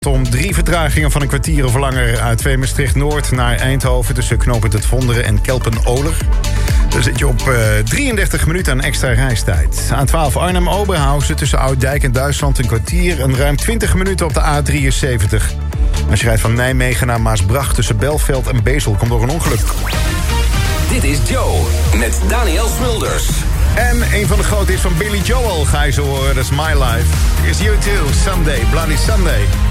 Om 3 vertragingen van een kwartier of langer uit Maastricht Noord naar Eindhoven tussen knooppunt Het Vonderen en Kelpen-Oler. Dan zit je op 33 minuten aan extra reistijd. A12 Arnhem-Oberhausen tussen Ouddijk en Duitsland een kwartier en ruim 20 minuten op de A73. Als je rijdt van Nijmegen naar Maasbracht tussen Belveld en Bezel komt door een ongeluk. Dit is Joe met Daniel Smulders. En een van de grote is van Billy Joel ga je zo horen, dat is My Life. Is You Too, Sunday, Bloody Sunday.